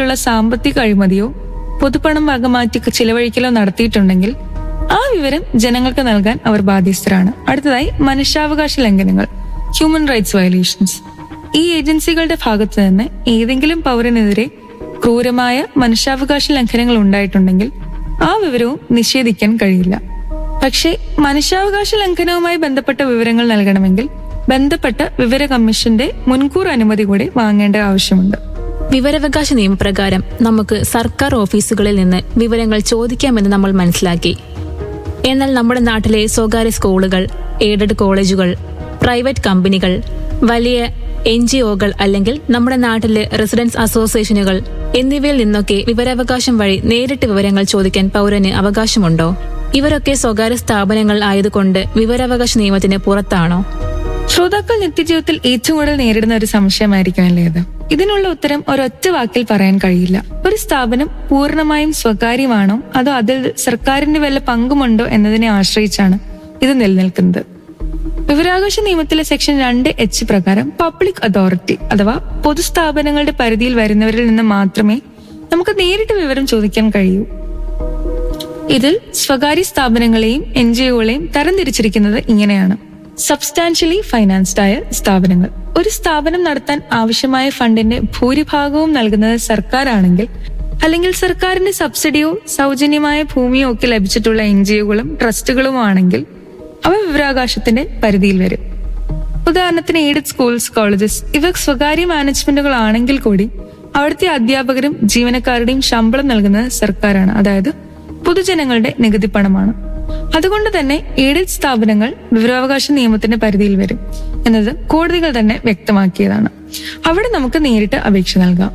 തരത്തിലുള്ള സാമ്പത്തിക അഴിമതിയോ പൊതുപണം വകമാറ്റി ചിലവഴിക്കലോ നടത്തിയിട്ടുണ്ടെങ്കിൽ ആ വിവരം ജനങ്ങൾക്ക് നൽകാൻ അവർ ബാധ്യസ്ഥരാണ്. അടുത്തതായി മനുഷ്യാവകാശ ലംഘനങ്ങൾ, ഹ്യൂമൻ റൈറ്റ്സ് വയലേഷൻസ്. ഈ ഏജൻസികളുടെ ഭാഗത്തു നിന്ന് ഏതെങ്കിലും പൗരനെതിരെ ക്രൂരമായ മനുഷ്യാവകാശ ലംഘനങ്ങൾ ഉണ്ടായിട്ടുണ്ടെങ്കിൽ ആ വിവരവും നിഷേധിക്കാൻ കഴിയില്ല. പക്ഷേ മനുഷ്യാവകാശ ലംഘനവുമായി ബന്ധപ്പെട്ട വിവരങ്ങൾ നൽകണമെങ്കിൽ ബന്ധപ്പെട്ട വിവര കമ്മീഷന്റെ മുൻകൂർ അനുമതി കൂടി വാങ്ങേണ്ട ആവശ്യമുണ്ട്. വിവരാവകാശ നിയമപ്രകാരം നമുക്ക് സർക്കാർ ഓഫീസുകളിൽ നിന്ന് വിവരങ്ങൾ ചോദിക്കാമെന്ന് നമ്മൾ മനസ്സിലാക്കി. എന്നാൽ നമ്മുടെ നാട്ടിലെ സ്വകാര്യ സ്കൂളുകൾ, എയ്ഡഡ് കോളേജുകൾ, പ്രൈവറ്റ് കമ്പനികൾ, വലിയ NGOകൾ അല്ലെങ്കിൽ നമ്മുടെ നാട്ടിലെ റെസിഡൻസ് അസോസിയേഷനുകൾ എന്നിവയിൽ നിന്നൊക്കെ വിവരാവകാശം വഴി നേരിട്ട് വിവരങ്ങൾ ചോദിക്കാൻ പൗരന് അവകാശമുണ്ടോ? ഇവരൊക്കെ സ്വകാര്യ സ്ഥാപനങ്ങൾ ആയതുകൊണ്ട് വിവരാവകാശ നിയമത്തിന് പുറത്താണോ? ശ്രോതാക്കൾ നിത്യജീവിതത്തിൽ ഏറ്റവും കൂടുതൽ നേരിടുന്ന ഒരു സംശയമായിരിക്കുമല്ലേ ഇത്? ഇതിനുള്ള ഉത്തരം ഒരൊറ്റ വാക്കിൽ പറയാൻ കഴിയില്ല. ഒരു സ്ഥാപനം പൂർണ്ണമായും സ്വകാര്യമാണോ അതോ അതിൽ സർക്കാരിന്റെ വല്ല പങ്കുമുണ്ടോ എന്നതിനെ ആശ്രയിച്ചാണ് ഇത് നിലനിൽക്കുന്നത്. വിവരാവകാശ നിയമത്തിലെ സെക്ഷൻ 2H പ്രകാരം പബ്ലിക് അതോറിറ്റി അഥവാ പൊതുസ്ഥാപനങ്ങളുടെ പരിധിയിൽ വരുന്നവരിൽ നിന്ന് മാത്രമേ നമുക്ക് നേരിട്ട് വിവരം ചോദിക്കാൻ കഴിയൂ. ഇതിൽ സ്വകാര്യ സ്ഥാപനങ്ങളെയും NGOകളെയും തരംതിരിച്ചിരിക്കുന്നത് ഇങ്ങനെയാണ്. സബ്സ്റ്റാൻഷ്യലി ഫൈനാൻസ്ഡ് ആയ സ്ഥാപനങ്ങൾ. ഒരു സ്ഥാപനം നടത്താൻ ആവശ്യമായ ഫണ്ടിന്റെ ഭൂരിഭാഗവും നൽകുന്നത് സർക്കാരാണെങ്കിൽ അല്ലെങ്കിൽ സർക്കാരിന്റെ സബ്സിഡിയോ സൗജന്യമായ ഭൂമിയോ ഒക്കെ ലഭിച്ചിട്ടുള്ള NGOകളും ട്രസ്റ്റുകളുമോ ആണെങ്കിൽ അവ വിവരാവകാശത്തിന്റെ പരിധിയിൽ വരും. ഉദാഹരണത്തിന് എയ്ഡഡ് സ്കൂൾസ്, കോളേജസ് ഇവ സ്വകാര്യ മാനേജ്മെന്റുകളാണെങ്കിൽ കൂടി അവിടുത്തെ അധ്യാപകരും ജീവനക്കാരുടെയും ശമ്പളം നൽകുന്നത് സർക്കാരാണ്, അതായത് പൊതുജനങ്ങളുടെ നികുതി പണമാണ്. അതുകൊണ്ട് തന്നെ എയ്ഡഡ് സ്ഥാപനങ്ങൾ വിവരാവകാശ നിയമത്തിന്റെ പരിധിയിൽ വരും എന്നത് കോടതികൾ തന്നെ വ്യക്തമാക്കിയതാണ്. അവിടെ നമുക്ക് നേരിട്ട് അപേക്ഷ നൽകാം.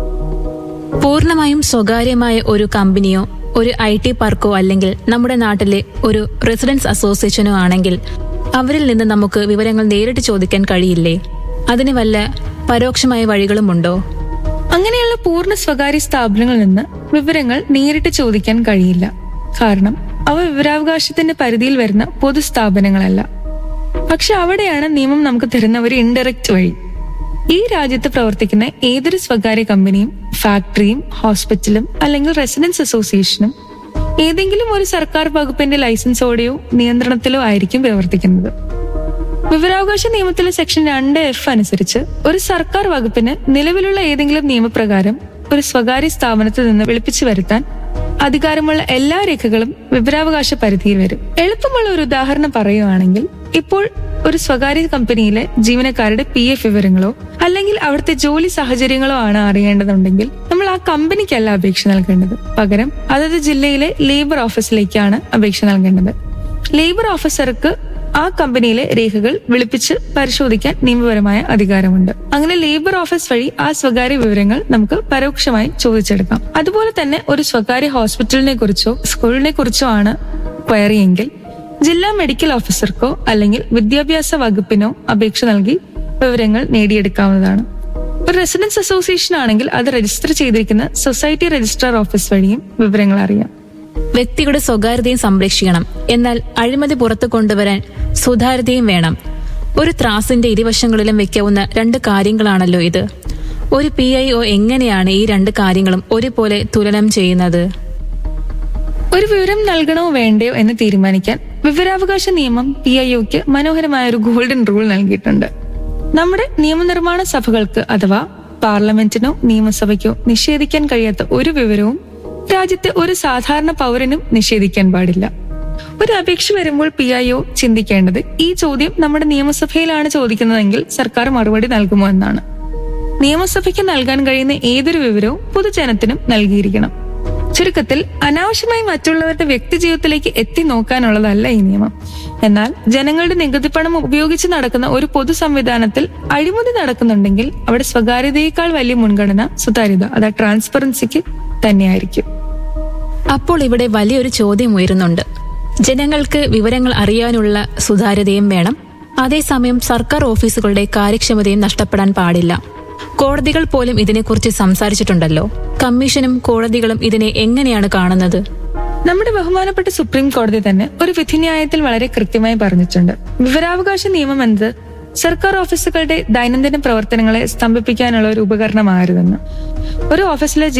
പൂർണ്ണമായും സ്വകാര്യമായ ഒരു കമ്പനിയോ ഒരു IT പാർക്കോ അല്ലെങ്കിൽ നമ്മുടെ നാട്ടിലെ ഒരു റെസിഡൻസ് അസോസിയേഷനോ ആണെങ്കിൽ അവരിൽ നിന്ന് നമുക്ക് വിവരങ്ങൾ നേരിട്ട് ചോദിക്കാൻ കഴിയില്ലേ? അതിന് വല്ല പരോക്ഷമായ വഴികളുമുണ്ടോ? അങ്ങനെയുള്ള പൂർണ്ണ സ്വകാര്യ സ്ഥാപനങ്ങളിൽ നിന്ന് വിവരങ്ങൾ നേരിട്ട് ചോദിക്കാൻ കഴിയില്ല. കാരണം അവ വിവരാവകാശത്തിന്റെ പരിധിയിൽ വരുന്ന പൊതുസ്ഥാപനങ്ങളല്ല. പക്ഷെ അവിടെയാണ് നിയമം നമുക്ക് തരുന്ന ഒരു ഇൻഡയറക്റ്റ് വഴി. ഈ രാജ്യത്ത് പ്രവർത്തിക്കുന്ന ഏതൊരു സ്വകാര്യ കമ്പനിയും ഫാക്ടറിയും ഹോസ്പിറ്റലും അല്ലെങ്കിൽ റെസിഡൻസ് അസോസിയേഷനും ഏതെങ്കിലും ഒരു സർക്കാർ വകുപ്പിന്റെ ലൈസൻസോടെയോ നിയന്ത്രണത്തിലോ ആയിരിക്കും പ്രവർത്തിക്കുന്നത്. വിവരാവകാശ നിയമത്തിലെ സെക്ഷൻ 2F അനുസരിച്ച് ഒരു സർക്കാർ വകുപ്പിന് നിലവിലുള്ള ഏതെങ്കിലും നിയമപ്രകാരം ഒരു സ്വകാര്യ സ്ഥാപനത്തിൽ നിന്ന് വിളിപ്പിച്ചു വരുത്താൻ അധികാരമുള്ള എല്ലാ രേഖകളും വിവരാവകാശ പരിധിയിൽ വരും. എളുപ്പമുള്ള ഒരു ഉദാഹരണം പറയുകയാണെങ്കിൽ, ഇപ്പോൾ ഒരു സ്വകാര്യ കമ്പനിയിലെ ജീവനക്കാരുടെ PF വിവരങ്ങളോ അല്ലെങ്കിൽ അവിടുത്തെ ജോലി സാഹചര്യങ്ങളോ ആണ് അറിയേണ്ടതുണ്ടെങ്കിൽ നമ്മൾ ആ കമ്പനിക്കല്ല അപേക്ഷ നൽകേണ്ടത്. പകരം അതത് ജില്ലയിലെ ലേബർ ഓഫീസിലേക്കാണ് അപേക്ഷ നൽകേണ്ടത്. ലേബർ ഓഫീസർക്ക് ആ കമ്പനിയിലെ രേഖകൾ വിളിപ്പിച്ച് പരിശോധിക്കാൻ നിയമപരമായ അധികാരമുണ്ട്. അങ്ങനെ ലേബർ ഓഫീസ് വഴി ആ സ്വകാര്യ വിവരങ്ങൾ നമുക്ക് പരോക്ഷമായി ചോദിച്ചെടുക്കാം. അതുപോലെ തന്നെ ഒരു സ്വകാര്യ ഹോസ്പിറ്റലിനെ കുറിച്ചോ സ്കൂളിനെ കുറിച്ചോ ആണ് ക്വയറി എങ്കിൽ ജില്ലാ മെഡിക്കൽ ഓഫീസർക്കോ അല്ലെങ്കിൽ വിദ്യാഭ്യാസ വകുപ്പിനോ അപേക്ഷ നൽകി വിവരങ്ങൾ നേടിയെടുക്കാവുന്നതാണ്. ഒരു റെസിഡൻസ് അസോസിയേഷൻ ആണെങ്കിൽ അത് രജിസ്റ്റർ ചെയ്തിരിക്കുന്ന സൊസൈറ്റി രജിസ്ട്രാർ ഓഫീസ് വഴിയും വിവരങ്ങൾ അറിയാം. വ്യക്തിയുടെ സ്വകാര്യതയും സംരക്ഷിക്കണം, എന്നാൽ അഴിമതി പുറത്തു കൊണ്ടുവരാൻ സുതാര്യതയും വേണം. ഒരു ത്രാസിന്റെ ഇരുവശങ്ങളിലും വെക്കാവുന്ന രണ്ട് കാര്യങ്ങളാണല്ലോ ഇത്. ഒരു PIO എങ്ങനെയാണ് ഈ രണ്ട് കാര്യങ്ങളും ഒരുപോലെ തുലനം ചെയ്യുന്നത്? ഒരു വിവരം നൽകണോ വേണ്ടയോ എന്ന് തീരുമാനിക്കാൻ വിവരാവകാശ നിയമം PIOക്ക് മനോഹരമായ ഒരു ഗോൾഡൻ റൂൾ നൽകിയിട്ടുണ്ട്. നമ്മുടെ നിയമനിർമ്മാണ സഭകൾക്ക് അഥവാ പാർലമെന്റിനോ നിയമസഭയ്ക്കോ നിഷേധിക്കാൻ കഴിയാത്ത ഒരു വിവരവും രാജ്യത്തെ ഒരു സാധാരണ പൗരനും നിഷേധിക്കാൻ പാടില്ല. ഒരു അപേക്ഷ വരുമ്പോൾ PIO ചിന്തിക്കേണ്ടത് ഈ ചോദ്യം നമ്മുടെ നിയമസഭയിലാണ് ചോദിക്കുന്നതെങ്കിൽ സർക്കാർ മറുപടി നൽകുമോ എന്നാണ്. നിയമസഭയ്ക്ക് നൽകാൻ കഴിയുന്ന ഏതൊരു വിവരവും പൊതുജനത്തിനും നൽകിയിരിക്കണം. ചുരുക്കത്തിൽ അനാവശ്യമായി മറ്റുള്ളവരുടെ വ്യക്തി ജീവിതത്തിലേക്ക് എത്തി നോക്കാനുള്ളതല്ല ഈ നിയമം. എന്നാൽ ജനങ്ങളുടെ നികുതിപ്പണം ഉപയോഗിച്ച് നടക്കുന്ന ഒരു പൊതു സംവിധാനത്തിൽ അഴിമതി നടക്കുന്നുണ്ടെങ്കിൽ അവിടെ സ്വകാര്യതയേക്കാൾ വലിയ മുൻഗണന സുതാര്യത, അതായത് ട്രാൻസ്പെറൻസിക്ക് തന്നെയായിരിക്കും. അപ്പോൾ ഇവിടെ വലിയൊരു ചോദ്യം ഉയരുന്നുണ്ട്. ജനങ്ങൾക്ക് വിവരങ്ങൾ അറിയാനുള്ള സുതാര്യതയും വേണം, അതേസമയം സർക്കാർ ഓഫീസുകളുടെ കാര്യക്ഷമതയും നഷ്ടപ്പെടാൻ പാടില്ല. കോടതികൾ പോലും ഇതിനെക്കുറിച്ച് സംസാരിച്ചിട്ടുണ്ടല്ലോ. കമ്മീഷനും കോടതികളും ഇതിനെ എങ്ങനെയാണ് കാണുന്നത്? നമ്മുടെ ബഹുമാനപ്പെട്ട സുപ്രീം കോടതി തന്നെ ഒരു വിധിന്യായത്തിൽ വളരെ കൃത്യമായി പറഞ്ഞിട്ടുണ്ട്. വിവരാവകാശ നിയമം എന്നത് സർക്കാർ ഓഫീസുകളുടെ ദൈനംദിന പ്രവർത്തനങ്ങളെ സ്തംഭിപ്പിക്കാനുള്ള ഒരു ഉപകരണമായിരുന്നെന്ന്. ഒരു ഓഫീസിലെ